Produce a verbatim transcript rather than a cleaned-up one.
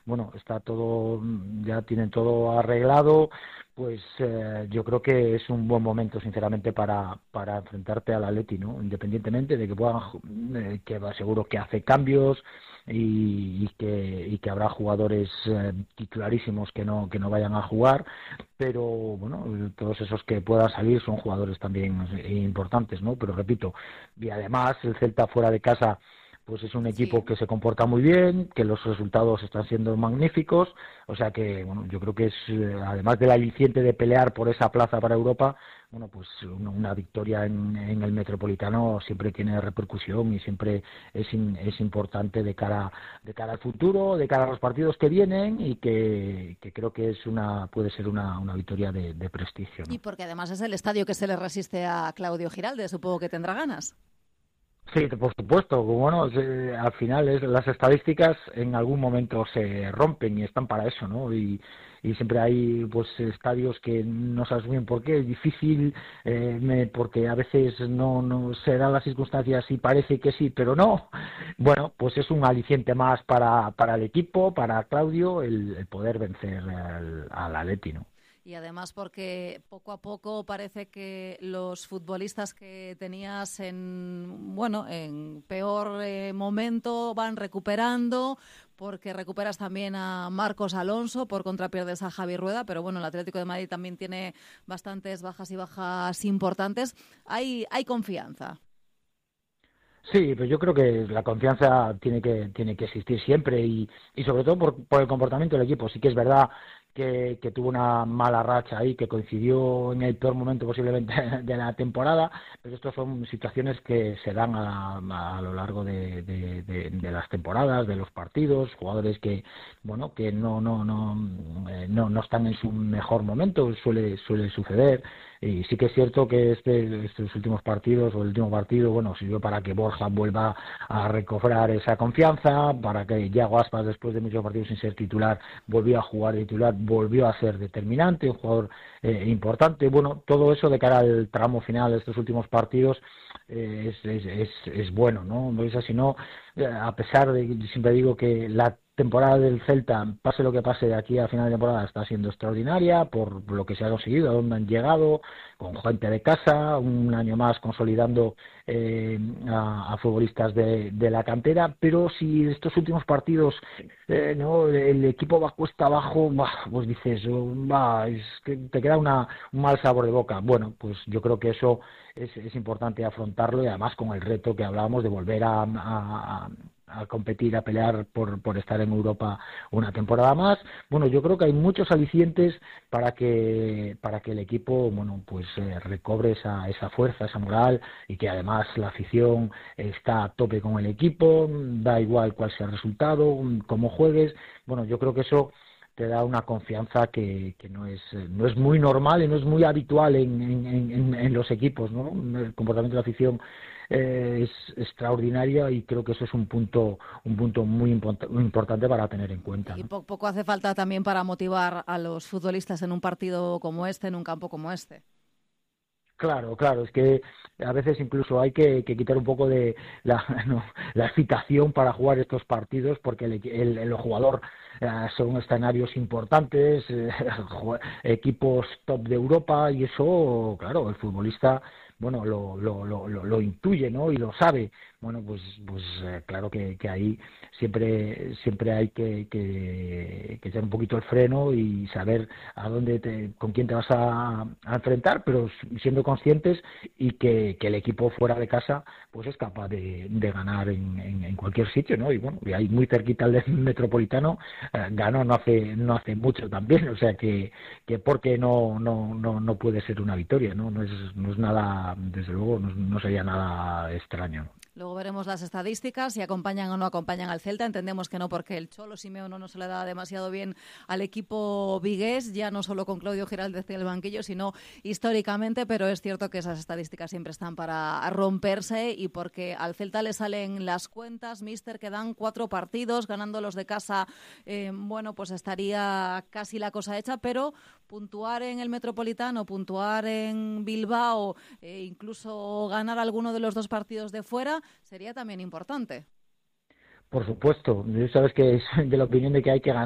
bueno, está todo, ya tienen todo arreglado, pues eh, yo creo que es un buen momento, sinceramente, para, para enfrentarte al Atleti, ¿no? Independientemente de que puedan, eh, que va seguro que hace cambios y, y que y que habrá jugadores eh, titularísimos que no que no vayan a jugar, pero bueno, todos esos que puedan salir son jugadores también importantes, ¿no? Pero repito, y además el Celta fuera de casa pues es un equipo Sí. que se comporta muy bien, que los resultados están siendo magníficos, o sea que, bueno, yo creo que es, eh, además del aliciente de pelear por esa plaza para Europa, bueno, pues una, una victoria en, en el Metropolitano siempre tiene repercusión y siempre es, in, es importante de cara, de cara al futuro, de cara a los partidos que vienen y que, que creo que es una, puede ser una, una victoria de, de prestigio, Y ¿no? porque además es el estadio que se le resiste a Claudio Giralde, supongo que tendrá ganas. Sí, por supuesto. Bueno, se- al final es, las estadísticas en algún momento se rompen y están para eso, ¿no? Y, y siempre hay pues estadios que no sabes muy bien por qué, es difícil, eh, me- porque a veces no, no se dan las circunstancias y parece que sí, pero no. Bueno, pues es un aliciente más para, para el equipo, para Claudio, el, el poder vencer al, al Atleti, ¿no? Y además porque poco a poco parece que los futbolistas que tenías en, bueno, en peor eh, momento van recuperando, porque recuperas también a Marcos Alonso, por contra pierdes a Javi Rueda, pero bueno, el Atlético de Madrid también tiene bastantes bajas y bajas importantes. Hay, hay confianza. Sí, pues yo creo que la confianza tiene que tiene que existir siempre y, y sobre todo por, por el comportamiento del equipo. Sí que es verdad que, que tuvo una mala racha ahí, que coincidió en el peor momento posiblemente de la temporada, pero estas son situaciones que se dan a, a lo largo de, de, de, de las temporadas, de los partidos, jugadores que bueno que no no no eh, no, no están en su mejor momento, suele suele suceder. Y sí que es cierto que este, estos últimos partidos o el último partido, bueno, sirvió para que Borja vuelva a recobrar esa confianza, para que Yago Aspas, después de muchos partidos sin ser titular, volvió a jugar de titular, volvió a ser determinante, un jugador eh, importante. Bueno, todo eso de cara al tramo final de estos últimos partidos eh, es, es, es, es bueno, ¿no? No es así, no, eh, a pesar de que siempre digo que la temporada del Celta, pase lo que pase de aquí a final de temporada, está siendo extraordinaria por lo que se ha conseguido, a dónde han llegado, con gente de casa, un año más consolidando eh, a, a futbolistas de, de la cantera, pero si estos últimos partidos eh, no el equipo va cuesta abajo, bah, pues dices, oh, bah, es que te queda una, un mal sabor de boca. Bueno, pues yo creo que eso es, es importante afrontarlo y además con el reto que hablábamos de volver a, a, a competir, a pelear por, por estar en Europa una temporada más. Bueno, yo creo que hay muchos alicientes para que para que el equipo, bueno, pues eh, recobre esa, esa fuerza, esa moral y que además la afición está a tope con el equipo, da igual cuál sea el resultado, cómo juegues. Bueno, yo creo que eso te da una confianza que, que no es no es muy normal y no es muy habitual en, en, en, en los equipos, ¿no? El comportamiento de la afición eh, es extraordinario y creo que eso es un punto un punto muy, import- muy importante para tener en cuenta, Y ¿no? po- poco hace falta también para motivar a los futbolistas en un partido como este, en un campo como este. Claro, claro, es que a veces incluso hay que, que quitar un poco de la, no, la excitación para jugar estos partidos porque el, el, el jugador eh, son escenarios importantes, eh, equipos top de Europa y eso, claro, el futbolista, bueno, lo, lo, lo, lo, lo intuye, ¿no? Y lo sabe. Bueno, pues, pues eh, claro que, que ahí siempre, siempre hay que, que, que echar un poquito el freno y saber a dónde te, con quién te vas a, a enfrentar, pero siendo conscientes y que, que el equipo fuera de casa pues es capaz de, de ganar en, en, en cualquier sitio, ¿no? Y bueno, y ahí muy cerquita del Metropolitano eh, ganó no hace no hace mucho también, o sea que que porque no no no no puede ser una victoria, ¿no? No es no es nada, desde luego, no, no sería nada extraño, ¿no? Luego veremos las estadísticas, si acompañan o no acompañan al Celta. Entendemos que no, porque el Cholo Simeone no se le da demasiado bien al equipo vigués, ya no solo con Claudio Giraldez en el banquillo, sino históricamente, pero es cierto que esas estadísticas siempre están para romperse y porque al Celta le salen las cuentas, míster, que dan cuatro partidos, ganando los de casa, eh, bueno, pues estaría casi la cosa hecha, pero puntuar en el Metropolitano, puntuar en Bilbao, e incluso ganar alguno de los dos partidos de fuera, sería también importante. Por supuesto, sabes que es de la opinión de que hay que ganar